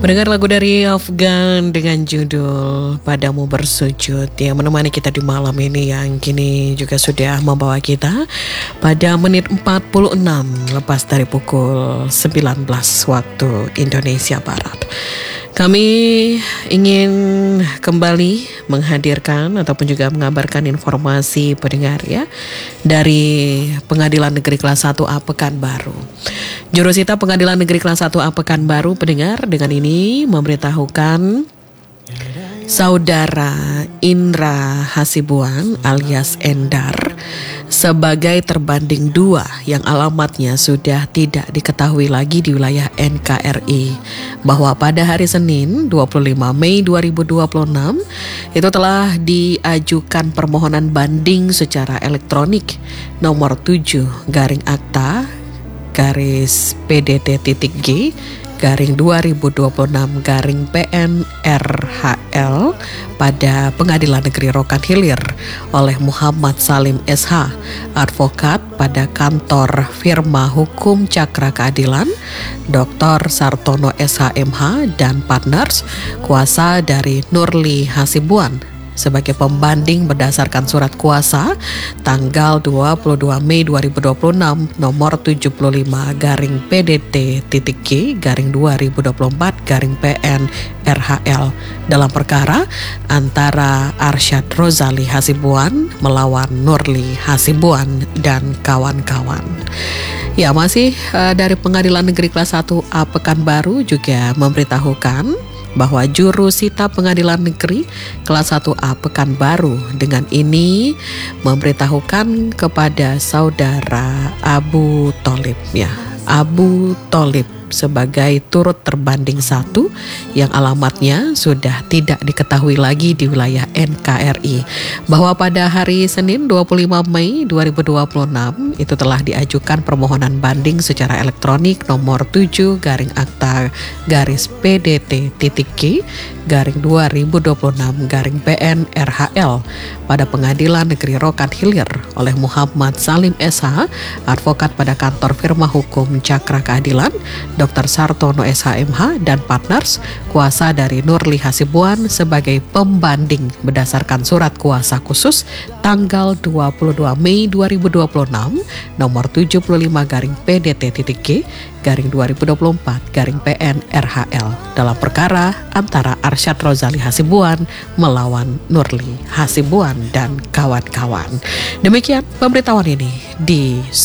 Mendengar lagu dari Afgan dengan judul Padamu Bersujud yang menemani kita di malam ini, yang kini juga sudah membawa kita pada menit 46 lepas dari pukul 19 waktu Indonesia Barat. Kami ingin kembali menghadirkan ataupun juga mengabarkan informasi pendengar ya dari Pengadilan Negeri Kelas 1A Pekanbaru. Jurusita Pengadilan Negeri Kelas 1A Pekanbaru pendengar dengan ini memberitahukan Saudara Indra Hasibuan alias Endar sebagai terbanding 2 yang alamatnya sudah tidak diketahui lagi di wilayah NKRI, bahwa pada hari Senin 25 Mei 2026 itu telah diajukan permohonan banding secara elektronik nomor 7 garing akta garis PDT.G garing 2026 garing PN/RHL pada Pengadilan Negeri Rokan Hilir oleh Muhammad Salim SH, advokat pada kantor firma hukum Cakra Keadilan, Dr. Sartono SH MH dan partners, kuasa dari Nurli Hasibuan sebagai pembanding berdasarkan surat kuasa tanggal 22 Mei 2026 nomor 75 garing PDT.G garing 2024 garing PN RHL dalam perkara antara Arsyad Rozali Hasibuan melawan Nurli Hasibuan dan kawan-kawan. Ya, masih dari Pengadilan Negeri Kelas 1A Pekanbaru juga memberitahukan bahwa jurusita Pengadilan Negeri Kelas 1A Pekanbaru dengan ini memberitahukan kepada saudara Abu Tholib ya, Abu Tholib sebagai turut terbanding 1 yang alamatnya sudah tidak diketahui lagi di wilayah NKRI, bahwa pada hari Senin 25 Mei 2026 itu telah diajukan permohonan banding secara elektronik nomor 7 garing akta garis PDT.G garing 2026 garing PN RHL pada Pengadilan Negeri Rokan Hilir oleh Muhammad Salim SH, advokat pada kantor firma hukum Cakra Keadilan, Dr. Sartono SH MH dan partners, kuasa dari Nurli Hasibuan sebagai pembanding berdasarkan surat kuasa khusus tanggal 22 Mei 2026 nomor 75 garing PDT.G garing 2024 garing PN RHL dalam perkara antara Arsyad Rozali Hasibuan melawan Nurli Hasibuan dan kawan-kawan. Demikian pemberitahuan ini di